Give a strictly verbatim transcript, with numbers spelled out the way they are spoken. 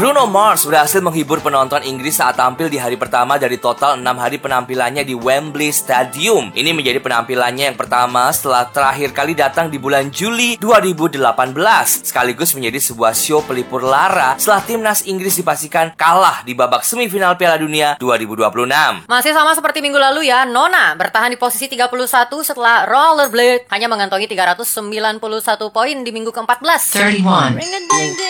Bruno Mars berhasil menghibur penonton Inggris saat tampil di hari pertama dari total enam hari penampilannya di Wembley Stadium. Ini menjadi penampilannya yang pertama setelah terakhir kali datang di bulan Juli dua ribu delapan belas, sekaligus menjadi sebuah show pelipur lara setelah timnas Inggris dipastikan kalah di babak semifinal Piala Dunia dua ribu dua puluh enam. Masih sama seperti minggu lalu ya, Nona bertahan di posisi tiga puluh satu setelah Rollerblade hanya mengantongi tiga ratus sembilan puluh satu poin di minggu ke empat belas. thirty-one.